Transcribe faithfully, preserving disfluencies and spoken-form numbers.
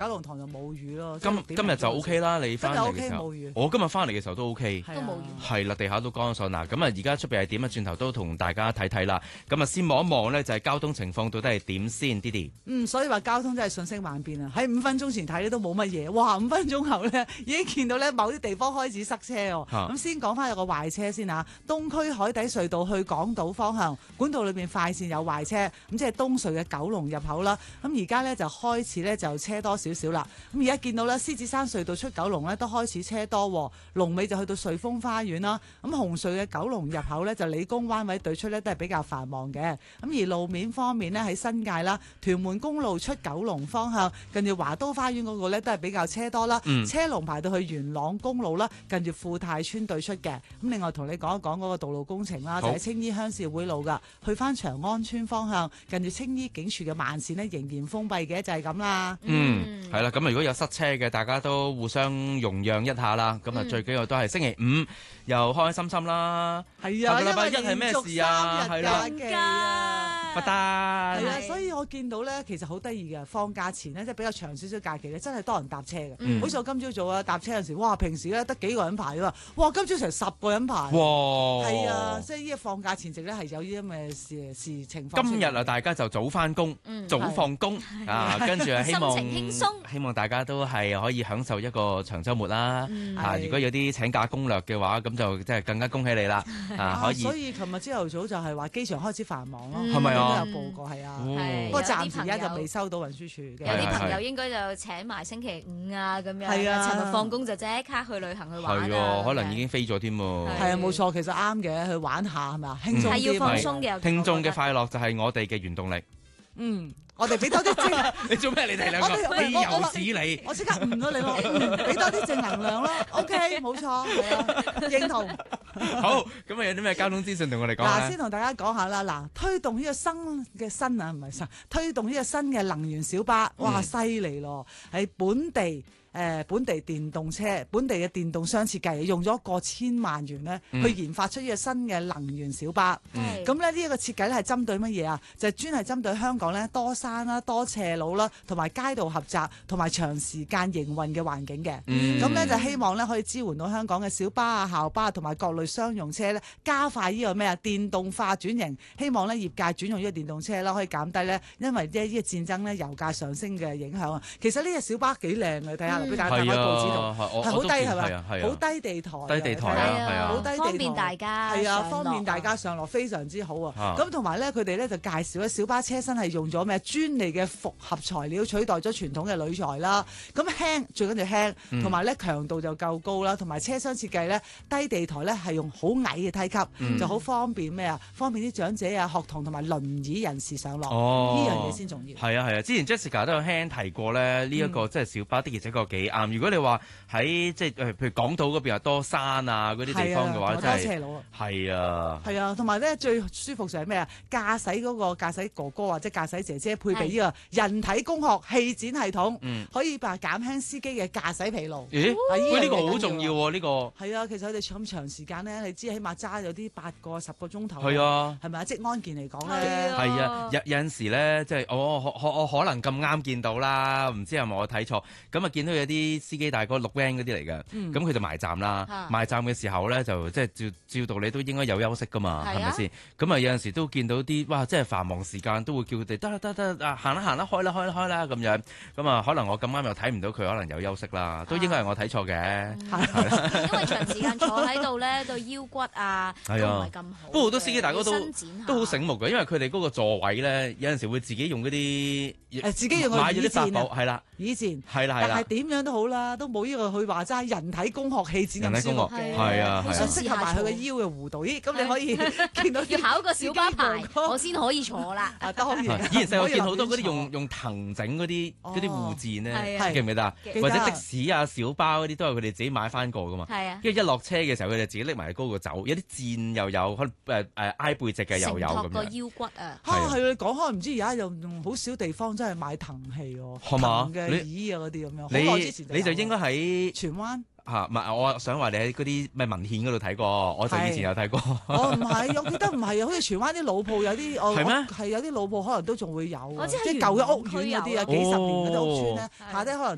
龍塘就冇雨咯。 今今日就 O K 啦，你翻嚟嘅時候，我今日翻嚟嘅時候都 O K， 都冇雨， 係啦，地下都乾爽嗱。咁啊，而家出邊係點啊？轉頭都同大家睇睇啦。咁啊，先望一望咧，就係交通情況到底係點先 ，Didi。 嗯，所以話交通真係瞬息萬變啊！喺五分鐘前睇咧都冇乜嘢，哇！五分鐘後咧已經見到咧某啲地方開始塞車喎。咁、啊、先講翻有個壞車先啊，東區海底隧道去港島方向管道裏邊快線有壞車，咁即係東隧嘅九龍入口啦。咁而家咧就開始咧就車多少少啦。咁而家見到咧獅子山隧道出九龍咧都開始車多，龍尾就去到瑞豐花園啦。咁紅隧嘅九龍入口咧就理工灣位對出咧都係比較繁忙嘅。咁而路面方面咧喺新界啦，屯門公路出九龍方向近住華都花園嗰個咧都係比較車多啦。嗯、車龍排到去元朗公路啦，近住富泰村對出嘅。咁另外同你講一講嗰個道路工程啦，就喺青衣鄉事會路噶，去翻長安村方向近住青衣警署嘅慢線呢，仍然封閉嘅，就係咁啦。 嗯，係啦，咁如果有塞車嘅，大家都互相容讓一下啦。咁啊，最緊要都係星期五又開開心心啦。係啊，下個禮拜一係咩事啊？係啦，佛誕。係啊，所以我見到咧，其實好得意嘅，放假前呢，即係比較長少少假期咧，真係多人搭車嘅。嗯、好似我今朝早啊搭車嗰陣時，哇！平時咧得幾個人排喎，哇！今朝成十個人排。哇！係啊，所以呢個放假前夕咧係有啲咁嘅事事情況。今日啊，大家就早翻工，嗯、早放工啊，跟住啊，希望心情輕鬆，希望大家都係可以享受一個長週末啦。嗯、啊，如果有啲請假攻略嘅話，咁就即係更加恭喜你啦。啊，可以。所以琴日朝頭早就係話機場開始繁忙咯，係咪啊？都有報過係啊，不過暫時而家就未收到運輸署嘅。 有啲朋友應該就請埋星期五啊咁樣。係啊，尋日放工就即刻去旅行去玩啊。可能已經飛咗添喎。係啊，冇錯，其實啱嘅，去玩下係咪啊？輕鬆啲。係要放鬆嘅。聽眾嘅快樂就係我哋嘅原動力。嗯，我哋俾多啲正。你做咩？你哋兩個，你又屎你！我即刻誤咗你咯，俾多啲正能量咯。OK，冇錯，係啊，認同。好，咁啊有啲咩交通資訊同我哋講咧？嗱，先同大家講下啦。嗱，推動呢個新嘅新啊，唔係新，推動呢個新嘅能源小巴，哇，犀利咯！喺本地。誒、呃、本地電動車，本地嘅電動商設計，用咗過千萬元咧，嗯、去研發出呢個新嘅能源小巴。咁咧呢一個設計咧係針對乜嘢啊？就係、是、專係針對香港咧多山啦、多斜路啦，同埋街道狹窄，同埋長時間營運嘅環境嘅。咁咧、嗯、就希望咧可以支援到香港嘅小巴啊、校巴同埋各類商用車咧，加快呢個咩啊電動化轉型。希望咧業界轉用呢個電動車啦，可以減低咧因為呢呢個戰爭咧油價上升嘅影響啊。其實呢隻小巴幾靚嘅，睇下。俾大家睇喺報紙度，係好低係咪？好低地台，低地台啊，好低地台，方便大家，係啊，方便大家上落，非常之好啊！咁同埋咧，佢哋咧就介紹咧，小巴車身係用咗咩專利嘅複合材料取代咗傳統嘅鋁材啦。咁輕，最緊要輕，同埋咧強度就夠高啦。同埋車廂設計咧，低地台咧係用好矮嘅梯級，就好方便咩啊？方便啲長者啊、學童同埋輪椅人士上落。呢樣嘢先重要。係啊係啊，之前 Jessica 都有輕輕提過咧，呢一個即係小巴的而且確幾啱。如果你話喺即係誒，譬如港島嗰邊有多山啊嗰啲地方嘅話，真係多斜路啊。係啊，係啊，同埋咧最舒服就係咩啊？駕駛嗰個駕駛哥哥或者駕駛姐姐配備呢個人體工學氣展系統，可以話減輕司機嘅駕駛疲勞。咦？喂，呢個好重要喎！呢個係啊，其實佢哋咁長時間咧，你知起碼揸有啲八個十個鐘頭。係啊，係咪啊？即安健嚟講咧，係啊，有有陣時咧，即係我我我可能咁啱見到啦，唔知係咪我睇錯？咁啊見到有啲司機大哥錄 van 嗰啲嚟嘅，咁佢就埋站啦。埋站嘅時候咧，就即係照照道理都應該有休息噶嘛，係咪先？咁啊有陣時都見到啲哇，即係繁忙時間都會叫佢哋得得得啊，行啦行啦，開啦開啦開啦咁樣。咁啊可能我咁啱又睇唔到佢，可能有休息啦，都應該係我睇錯嘅。因為長時間坐喺度咧，對腰骨啊都唔係咁好。不過好多司機大哥都都好醒目嘅，因為佢哋嗰個座位咧，有陣時會自己用嗰啲誒自己用買咗啲雜寶，係啦，以前係啦係啦，但係點樣都好啦，都冇呢個佢話齋人體工學氣展咁舒服嘅，係啊，好適合埋佢嘅腰嘅弧度。咦，咁你可以見到要考個小巴牌，我先可以坐啦。啊，當然，以前細個見好多嗰啲用用藤整嗰啲嗰啲護墊咧，記唔記得啊？或者的士啊、小巴嗰啲都係佢哋自己買翻過噶嘛。係啊，跟住一落車嘅時候，佢哋自己拎埋高個走，有啲墊又有，可能誒誒挨背脊嘅又有咁樣。個腰骨啊！嚇係你講開唔知而家又用好少地方真係買藤器喎，藤嘅椅啊嗰啲咁樣。好耐之前你就應該喺荃灣。嚇，唔係，我想話你喺嗰啲咩文獻嗰度睇過，我就以前有睇過。我唔係，我記得唔係啊，好似荃灣啲老鋪有啲，我係係有啲老鋪可能都仲會有，即係舊嘅屋苑嗰啲啊，幾十年嗰啲屋邨咧，下低可能。